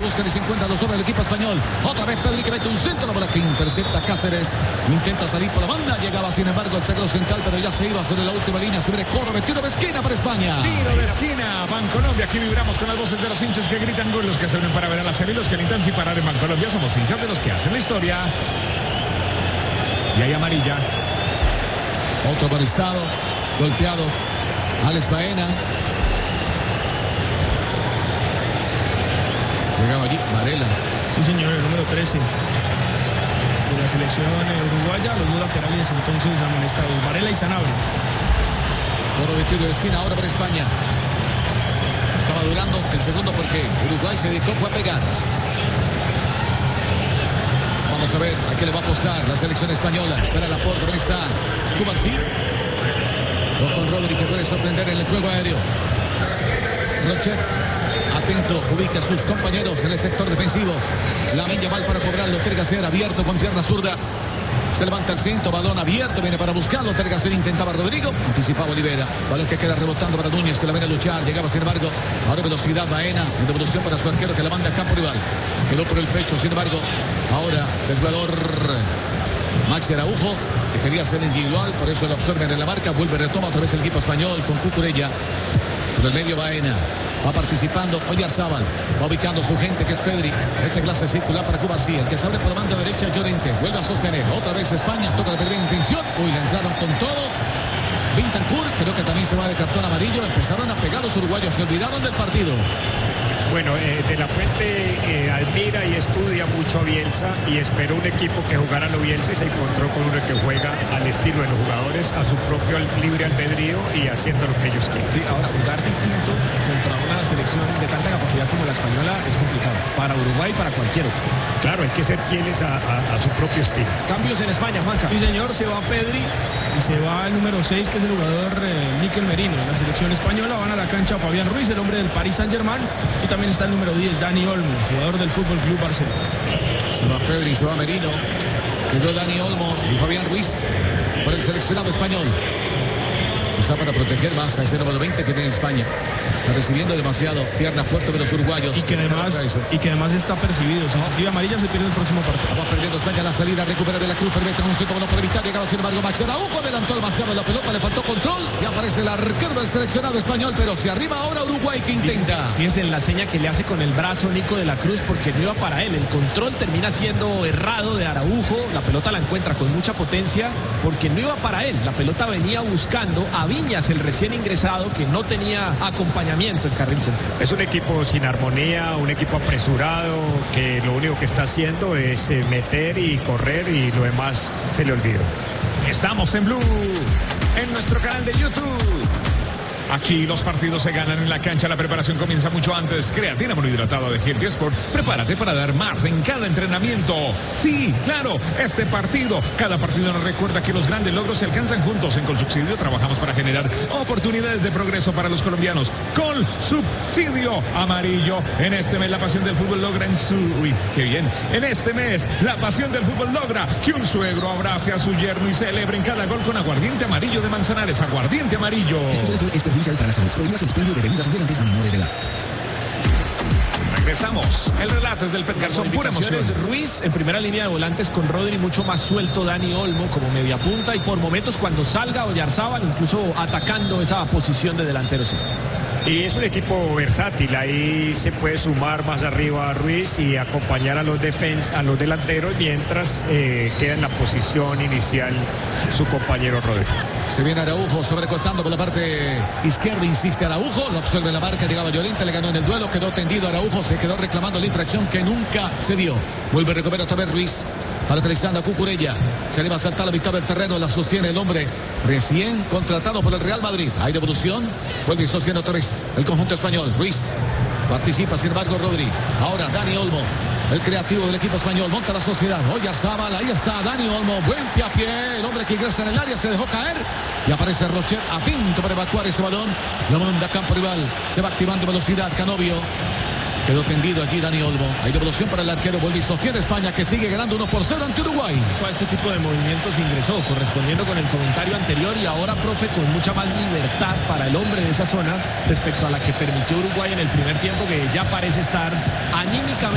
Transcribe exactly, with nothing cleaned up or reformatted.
buscan y se encuentran los hombres del equipo español. Otra vez Pedri que mete un centro, bola que intercepta Cáceres. Intenta salir por la banda. Llegaba sin embargo el sacro central, pero ya se iba sobre la última línea. Sobre Córdoba, tiro de esquina para España. Tiro de esquina, Bancolombia. Aquí vibramos con las voces de los hinchas que gritan gol, los que se unen para ver a la serie, los que necesitan sin parar en Bancolombia. Somos hinchas de los que hacen la historia. Y hay amarilla. Otro amonestado, golpeado. Alex Baena. Llegaba allí Varela. Sí, señor, el número trece de la selección uruguaya. Los dos laterales entonces amonestados, Varela y Sanabria. Toro de tiro de esquina ahora para España. Estaba durando el segundo porque Uruguay se dedicó a pegar. Vamos a ver a qué le va a apostar la selección española. Espera la puerta, ahí está Cubarsí. Con Rodri que puede sorprender en el juego aéreo. Rocher, atento, ubica a sus compañeros en el sector defensivo. Lamine Yamal para cobrarlo. Ter Gasser abierto con pierna zurda. Se levanta el centro, balón abierto, viene para buscarlo. Ter Gasser intentaba Rodrigo, anticipaba Olivera. Balón que queda rebotando para Núñez, que la viene a luchar. Llegaba sin embargo, ahora velocidad Baena, en devolución para su arquero que la manda a campo rival. Quedó por el pecho, sin embargo, ahora el jugador Maxi Araujo, que quería ser individual, por eso lo absorben en la marca. Vuelve, retoma otra vez el equipo español con Cucurella. Por el medio Baena. Va participando Oyarzábal. Va ubicando su gente que es Pedri. Esta clase circular para Cubarsí. El que se abre por la banda derecha Llorente. Vuelve a sostener. Otra vez España. Toca la primera intención. Uy, le entraron con todo. Bentancur creo que también se va de cartón amarillo. Empezaron a pegar los uruguayos. Se olvidaron del partido. Bueno, eh, De La Fuente eh, admira y estudia mucho a Bielsa y esperó un equipo que jugara a lo Bielsa y se encontró con uno que juega al estilo de los jugadores, a su propio libre albedrío y haciendo lo que ellos quieren. Sí, ahora jugar distinto contra una selección de tanta capacidad como la española es complicado para Uruguay y para cualquier otro. Claro, hay que ser fieles a, a, a su propio estilo. Cambios en España, Juanca. Sí, señor, se va Pedri y se va el número seis, que es el jugador eh, Mikel Merino de la selección española. Van a la cancha Fabián Ruiz, el hombre del Paris Saint-Germain, y también está el número diez, Dani Olmo, jugador del Fútbol Club Barcelona. Se va Pedri, se va Merino. Quedó Dani Olmo y Fabián Ruiz por el seleccionado español. Quizá para proteger más a ese número veinte que tiene España. Está recibiendo demasiado piernas fuertes de los uruguayos. Y que además, y que además está percibido. Si recibe amarilla se pierde el próximo partido. Va perdiendo España la salida, recupera de la Cruz, permite un centro para evitar. Llegaba sin embargo Maxi Araujo, adelantó demasiado la pelota, le faltó control. Y aparece el arquero del seleccionado español, pero se arriba ahora Uruguay que intenta. Fíjense en la seña que le hace con el brazo Nico de la Cruz, porque no iba para él. El control termina siendo errado de Araujo. La pelota la encuentra con mucha potencia porque no iba para él. La pelota venía buscando a Viñas, el recién ingresado, que no tenía acompañamiento en carril central. Es un equipo sin armonía, un equipo apresurado, que lo único que está haciendo es eh, meter y correr y lo demás se le olvidó. Estamos en Blue, en nuestro canal de YouTube. Aquí los partidos se ganan en la cancha, la preparación comienza mucho antes. Creatina monohidratada de Healthy Sport. Prepárate para dar más en cada entrenamiento. Sí, claro, este partido. Cada partido nos recuerda que los grandes logros se alcanzan juntos. En Colsubsidio trabajamos para generar oportunidades de progreso para los colombianos. Colsubsidio amarillo. En este mes la pasión del fútbol logra en su... Uy, qué bien. En este mes la pasión del fútbol logra que un suegro abrace a su yerno y celebre en cada gol con aguardiente amarillo de Manzanares. Aguardiente amarillo. Para la salud. Prohíbas el expendio de bebidas embriagantes a menores de edad. Regresamos. El relato es del Pet Garzón, pura emoción. Ruiz en primera línea de volantes con Rodri, mucho más suelto Dani Olmo como media punta, y por momentos cuando salga Oyarzábal incluso atacando esa posición de delantero centro. Y es un equipo versátil, ahí se puede sumar más arriba a Ruiz y acompañar a los defens a los delanteros mientras eh, queda en la posición inicial su compañero Rodrigo. Se viene Araujo sobrecostando por la parte izquierda, insiste Araujo, lo absorbe la marca, llegaba Llorente, le ganó en el duelo, quedó tendido Araujo, se quedó reclamando la infracción que nunca se dio. Vuelve a recuperar otra vez Ruiz, para utilizando a Cucurella, se le va a saltar la mitad del terreno, la sostiene el hombre recién contratado por el Real Madrid. Hay devolución, vuelve y sostiene otra vez el conjunto español. Ruiz participa, sin embargo Rodri, ahora Dani Olmo, el creativo del equipo español, monta la sociedad. Oyarzábal, ahí está Dani Olmo, buen pie a pie, el hombre que ingresa en el área, se dejó caer y aparece Rocher atento para evacuar ese balón, lo manda a campo rival, se va activando velocidad Canovio. Quedó tendido allí Dani Olmo. Hay devolución para el arquero. Vuelve y sostiene España, que sigue ganando uno por cero ante Uruguay. A este tipo de movimientos ingresó, correspondiendo con el comentario anterior, y ahora, profe, con mucha más libertad para el hombre de esa zona respecto a la que permitió Uruguay en el primer tiempo, que ya parece estar anímicamente